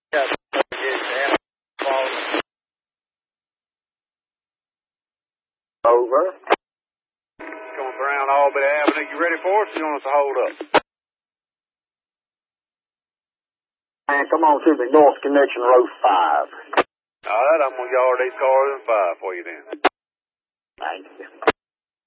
Yeah. Over. Going around Albany Avenue. You ready for us? Or you want us to hold up? Man, come on to the North Connection Road 5. All right, I'm going to yard these cars in 5 for you then. Thank you.